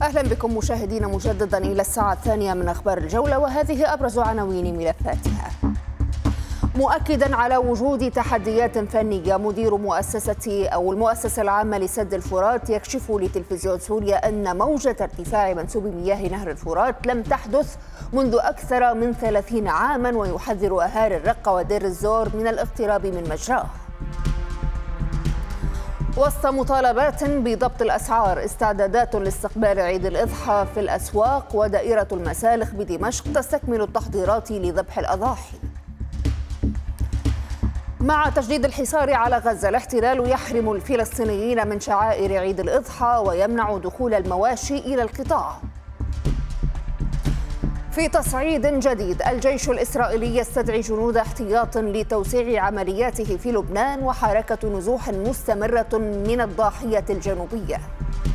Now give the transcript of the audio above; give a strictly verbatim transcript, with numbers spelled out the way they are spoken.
أهلا بكم مشاهدين مجددا إلى الساعة الثانية من أخبار الجولة، وهذه أبرز عناوين ملفاتها. مؤكدا على وجود تحديات فنية، مدير مؤسسة أو المؤسسة العامة لسد الفرات يكشف لتلفزيون سوريا أن موجة ارتفاع منسوب مياه نهر الفرات لم تحدث منذ أكثر من ثلاثين عاما، ويحذر أهالي الرقة ودير الزور من الاقتراب من مجراه. وسط مطالبات بضبط الأسعار، استعدادات لاستقبال عيد الأضحى في الأسواق، ودائرة المسالخ بدمشق تستكمل التحضيرات لذبح الأضاحي. مع تجديد الحصار على غزة، الاحتلال يحرم الفلسطينيين من شعائر عيد الأضحى ويمنع دخول المواشي إلى القطاع. في تصعيد جديد، الجيش الإسرائيلي يستدعي جنود احتياط لتوسيع عملياته في لبنان، وحركة نزوح مستمرة من الضاحية الجنوبية.